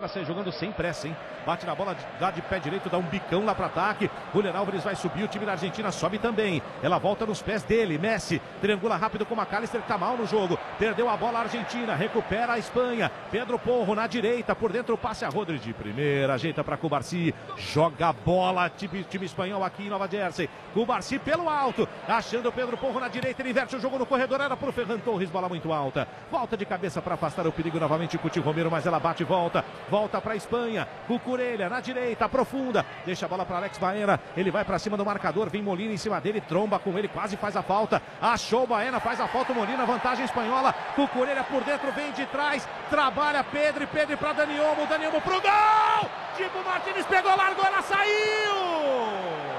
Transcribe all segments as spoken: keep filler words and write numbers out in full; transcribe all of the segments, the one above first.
para sair jogando sem pressa, hein? Bate na bola, dá de pé direito, dá um bicão lá para ataque. Julián Álvares vai subir, o time da Argentina sobe também. Ela volta nos pés dele, Messi triangula rápido com o McAllister, que tá mal no jogo. Perdeu a bola a Argentina, recupera a Espanha. Pedro Porro na direita, por dentro o passe a Rodri de primeira, ajeita para Cubarsí. Joga a bola, time, time espanhol aqui em Nova Jersey. Cubarsí pelo alto, achando o Pedro Porro na direita, ele inverte o jogo no corredor, era pro Ferran Torres, bola muito alta. Volta de cabeça para afastar o perigo novamente, Cuti Romero, mas ela bate e volta. Volta para a Espanha, Cucurella na direita, aprofunda, deixa a bola para Alex Baena, ele vai para cima do marcador, vem Molina em cima dele, tromba com ele, quase faz a falta, achou o Baena, faz a falta, Molina, vantagem espanhola, Cucurella por dentro, vem de trás, trabalha Pedri, Pedri para Dani Olmo, Dani Olmo pro gol! Dibu Martínez pegou, largou, ela saiu!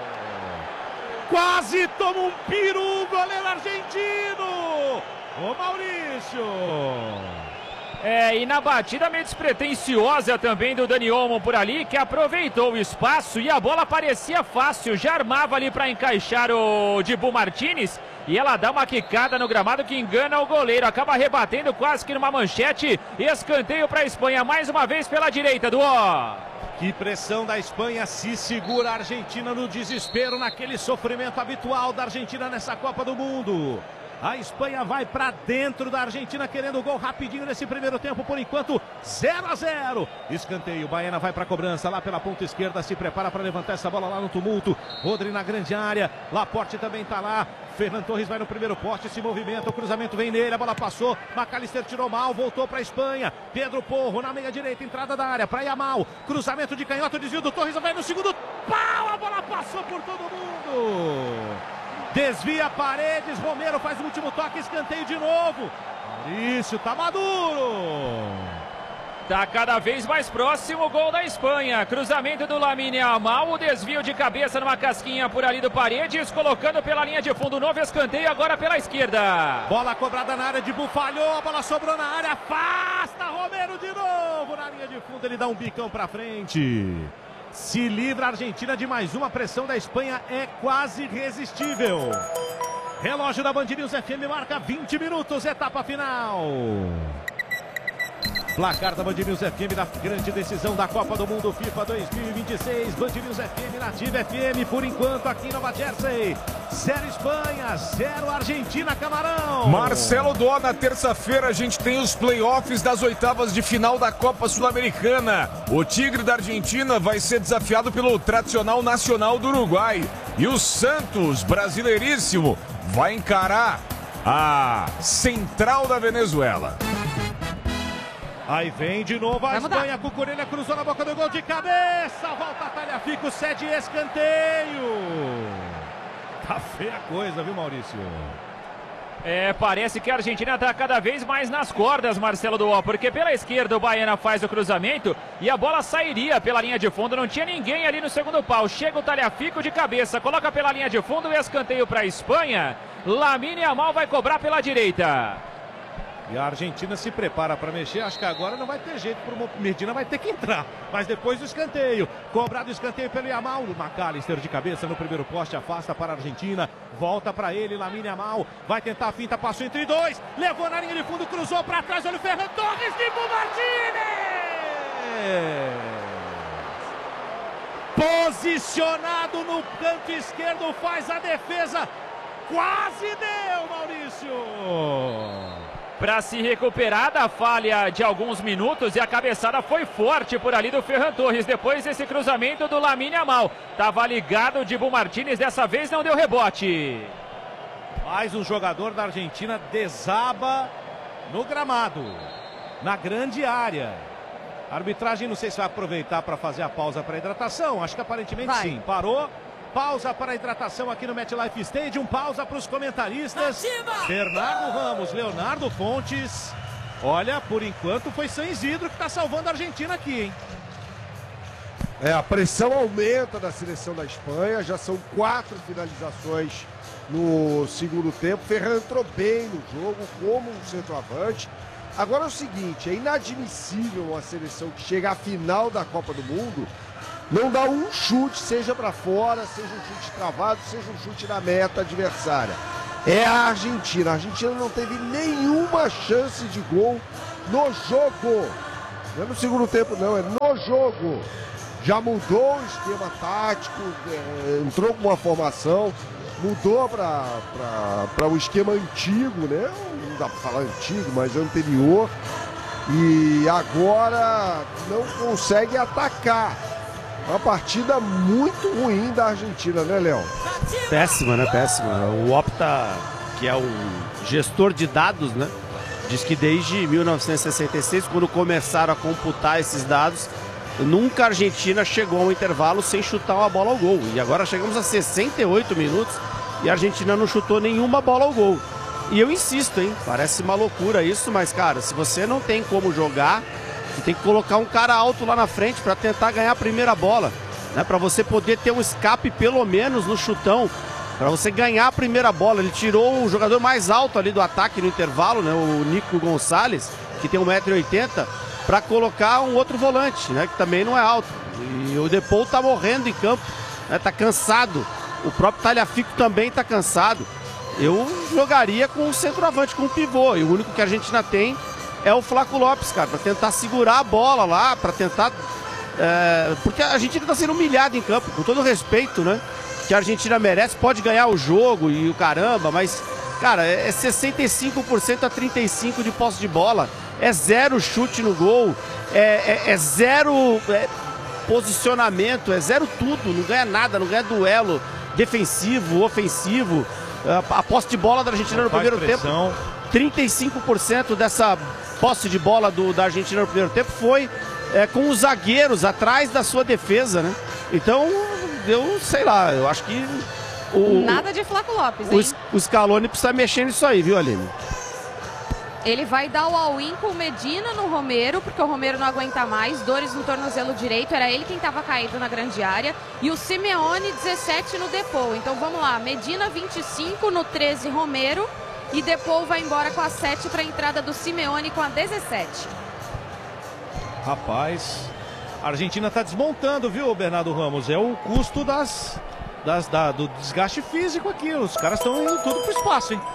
Quase toma um peru, goleiro argentino! Ô Maurício! É, e na batida meio despretensiosa também do Dani Olmo por ali, que aproveitou o espaço e a bola parecia fácil, já armava ali para encaixar o Dibu Martínez e ela dá uma quicada no gramado que engana o goleiro, acaba rebatendo quase que numa manchete, escanteio para a Espanha mais uma vez pela direita do ó. Que pressão da Espanha, se segura a Argentina no desespero, naquele sofrimento habitual da Argentina nessa Copa do Mundo. A Espanha vai para dentro da Argentina querendo o gol rapidinho nesse primeiro tempo, por enquanto zero a zero. Escanteio, Baena vai para a cobrança lá pela ponta esquerda, se prepara para levantar essa bola lá no tumulto. Rodri na grande área, Laporte também está lá. Ferran Torres vai no primeiro poste, se movimenta, o cruzamento vem nele, a bola passou, McAllister tirou mal, voltou para a Espanha. Pedro Porro na meia direita, entrada da área para Yamal, cruzamento de canhoto, desvio do Torres, vai no segundo pau, a bola passou por todo mundo. Desvia Paredes, Romero faz o último toque, escanteio de novo. Maurício, tá maduro. Tá cada vez mais próximo o gol da Espanha. Cruzamento do Lamine Yamal, o desvio de cabeça numa casquinha por ali do Paredes, colocando pela linha de fundo, novo escanteio agora pela esquerda. Bola cobrada na área de Bu, falhou, a bola sobrou na área, afasta Romero de novo. Na linha de fundo ele dá um bicão pra frente. Se livra a Argentina de mais uma, pressão da Espanha é quase irresistível. Relógio da Band News F M marca vinte minutos, etapa final. Placar da Band News F M da grande decisão da Copa do Mundo FIFA dois mil e vinte e seis. Band News F M, Nativa F M, por enquanto aqui em Nova Jersey. Zero Espanha, zero Argentina, Camarão. Marcelo Dó, na terça-feira a gente tem os playoffs das oitavas de final da Copa Sul-Americana. O Tigre da Argentina vai ser desafiado pelo tradicional Nacional do Uruguai. E o Santos, brasileiríssimo, vai encarar a Central da Venezuela. Aí vem de novo a Espanha, Cucurella cruzou na boca do gol de cabeça, volta a Tagliafico, cede escanteio. Tá feia a coisa, viu, Maurício? É, parece que a Argentina está cada vez mais nas cordas, Marcelo Duó, porque pela esquerda o Baena faz o cruzamento e a bola sairia pela linha de fundo, não tinha ninguém ali no segundo pau. Chega o Tagliafico de cabeça, coloca pela linha de fundo e escanteio para a Espanha. Lamine Yamal vai cobrar pela direita. E a Argentina se prepara para mexer, acho que agora não vai ter jeito, pro Medina vai ter que entrar. Mas depois do escanteio, cobrado o escanteio pelo Yamal, o McAllister de cabeça no primeiro poste, afasta para a Argentina, volta para ele, Lamine Yamal, vai tentar a finta, passou entre dois, levou na linha de fundo, cruzou para trás, olha o Ferran Torres, Dibu Martínez! Posicionado no canto esquerdo, faz a defesa, quase deu, Maurício! Para se recuperar da falha de alguns minutos e a cabeçada foi forte por ali do Ferran Torres. Depois desse cruzamento do Lamine Yamal. Tava ligado o Dibu Martínez, dessa vez não deu rebote. Mais um jogador da Argentina desaba no gramado, na grande área. A arbitragem não sei se vai aproveitar para fazer a pausa para hidratação. Acho que aparentemente vai. Sim. Parou. Pausa para a hidratação aqui no MetLife Stadium. Pausa para os comentaristas. Bernardo Ramos, Leonardo Fontes. Olha, por enquanto foi San Isidro que está salvando a Argentina aqui, hein? É, a pressão aumenta da seleção da Espanha. Já são quatro finalizações no segundo tempo. Ferran entrou bem no jogo como um centroavante. Agora é o seguinte, é inadmissível uma seleção que chega à final da Copa do Mundo não dá um chute, seja para fora, seja um chute travado, seja um chute na meta adversária. É a Argentina. A Argentina não teve nenhuma chance de gol no jogo. Não é no segundo tempo, não, é no jogo. Já mudou o esquema tático, é, entrou com uma formação, mudou para o esquema antigo, né? Não dá para falar antigo, mas anterior. E agora não consegue atacar. Uma partida muito ruim da Argentina, né, Léo? Péssima, né? Péssima. O Opta, que é um gestor de dados, né? Diz que desde mil novecentos e sessenta e seis, quando começaram a computar esses dados, nunca a Argentina chegou ao intervalo sem chutar uma bola ao gol. E agora chegamos a sessenta e oito minutos e a Argentina não chutou nenhuma bola ao gol. E eu insisto, hein? Parece uma loucura isso, mas, cara, se você não tem como jogar, você tem que colocar um cara alto lá na frente para tentar ganhar a primeira bola, né? Para você poder ter um escape pelo menos no chutão, para você ganhar a primeira bola. Ele tirou o jogador mais alto ali do ataque no intervalo, né? O Nico Gonçalves, que tem um metro e oitenta, para colocar um outro volante, né? Que também não é alto. E o Depou tá morrendo em campo, né? Tá cansado. O próprio Tagliafico também tá cansado. Eu jogaria com o centroavante, com o pivô. E o único que a Argentina tem é o Flaco Lopes, cara, para tentar segurar a bola lá, para tentar... É, porque a Argentina tá sendo humilhada em campo, com todo o respeito, né? Que a Argentina merece, pode ganhar o jogo e o caramba, mas, cara, é sessenta e cinco por cento a trinta e cinco por cento de posse de bola, é zero chute no gol, é, é, é zero é, posicionamento, é zero tudo, não ganha nada, não ganha duelo defensivo, ofensivo. A posse de bola da Argentina no primeiro tempo, trinta e cinco por cento dessa posse de bola do, da Argentina no primeiro tempo foi é, com os zagueiros atrás da sua defesa, né? Então, eu sei lá, eu acho que o, nada de Flaco Lopes, hein? O, o Scaloni precisa mexer nisso aí, viu, Aline? Ele vai dar o all-in com o Medina no Romero, porque o Romero não aguenta mais, dores no tornozelo direito, era ele quem estava caído na grande área, e o Simeone dezessete no Depou. Então vamos lá, Medina vinte e cinco, no treze Romero, e Depou vai embora com a sete para a entrada do Simeone com a dezessete. Rapaz, a Argentina está desmontando, viu, Bernardo Ramos? É o custo das, das, da, do desgaste físico aqui, os caras estão indo tudo pro espaço, hein?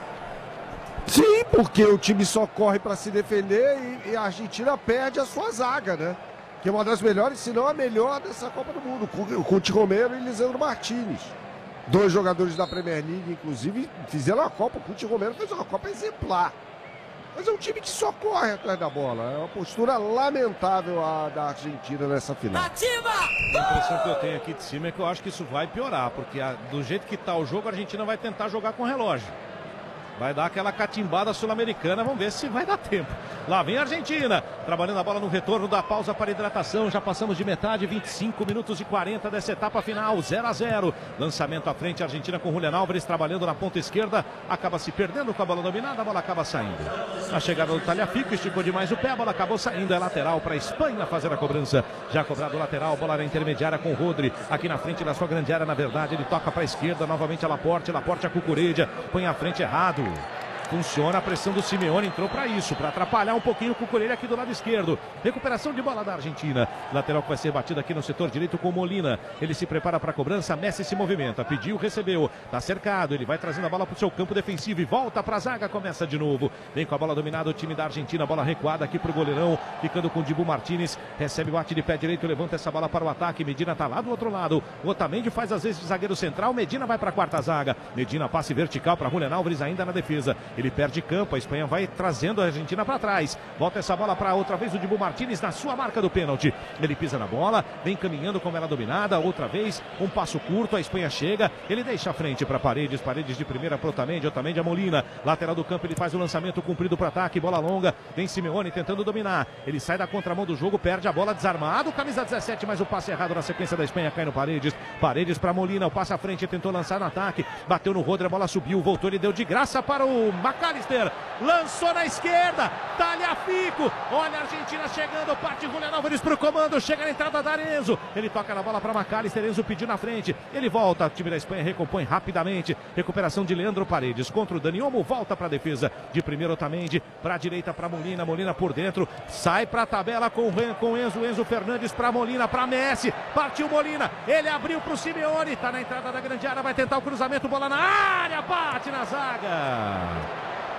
Sim, porque o time só corre para se defender e, e a Argentina perde a sua zaga, né? Que é uma das melhores, se não a melhor dessa Copa do Mundo, com o Cuti Romero e Lisandro Martinez. Dois jogadores da Premier League, inclusive, fizeram a Copa. O Cuti Romero fez uma Copa exemplar. Mas é um time que só corre atrás da bola. É uma postura lamentável a da Argentina nessa final. A impressão que eu tenho aqui de cima é que eu acho que isso vai piorar, porque a, do jeito que está o jogo, a Argentina vai tentar jogar com relógio. Vai dar aquela catimbada sul-americana, vamos ver se vai dar tempo. Lá vem a Argentina, trabalhando a bola no retorno da pausa para hidratação. Já passamos de metade, vinte e cinco minutos e quarenta dessa etapa final, zero a zero. Lançamento à frente, a Argentina com Julián Álvares trabalhando na ponta esquerda. Acaba se perdendo com a bola dominada, a bola acaba saindo. A chegada do Tagliafico, esticou demais o pé, a bola acabou saindo. É lateral para a Espanha fazer a cobrança. Já cobrado o lateral, bola na intermediária com o Rodri. Aqui na frente da sua grande área, na verdade, ele toca para a esquerda, novamente a Laporte. Laporte a Cucurella, põe à frente errado. Funciona a pressão do Simeone, entrou para isso, para atrapalhar um pouquinho o Cucurella aqui do lado esquerdo. Recuperação de bola da Argentina. Lateral que vai ser batida aqui no setor direito com Molina. Ele se prepara para a cobrança, Messi se movimenta, pediu, recebeu, tá cercado, ele vai trazendo a bola para o seu campo defensivo e volta para a zaga, começa de novo. Vem com a bola dominada o time da Argentina, bola recuada aqui para o goleirão, ficando com o Dibu Martinez, recebe, bate de pé direito, levanta essa bola para o ataque, Medina tá lá do outro lado. O Otamendi faz às vezes de zagueiro central, Medina vai para a quarta zaga. Medina passe vertical para Julián Álvares ainda na defesa. Ele perde campo, a Espanha vai trazendo a Argentina para trás. Volta essa bola para outra vez o Dibu Martinez na sua marca do pênalti. Ele pisa na bola, vem caminhando com ela dominada, outra vez, um passo curto, a Espanha chega, ele deixa a frente para Paredes, Paredes de primeira para Otamendi, Otamendi a Molina, lateral do campo, ele faz o lançamento comprido para ataque, bola longa, vem Simeone tentando dominar, ele sai da contramão do jogo, perde a bola, desarmado, camisa dezessete, mas o passe errado na sequência da Espanha, cai no Paredes, Paredes para Molina, o passe à frente, tentou lançar no ataque, bateu no Rodri, a bola subiu, voltou, ele deu de graça para o McAllister, lançou na esquerda, Tagliafico, olha a Argentina chegando, parte Julián Álvares para o comando, chega na entrada da Enzo, ele toca na bola para McAllister, Enzo pediu na frente, ele volta, o time da Espanha recompõe rapidamente, recuperação de Leandro Paredes contra o Dani Olmo, volta para a defesa, de primeiro Otamendi, para a direita para Molina, Molina por dentro, sai para a tabela com, com Enzo, Enzo Fernandes para Molina, para Messi, partiu Molina, ele abriu para o Simeone, está na entrada da grande área, vai tentar o cruzamento, bola na área, bate na zaga.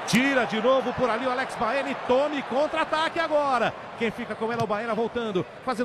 Tira de novo por ali o Alex Baena e tome contra-ataque agora. Quem fica com ela é o Baena voltando, fazendo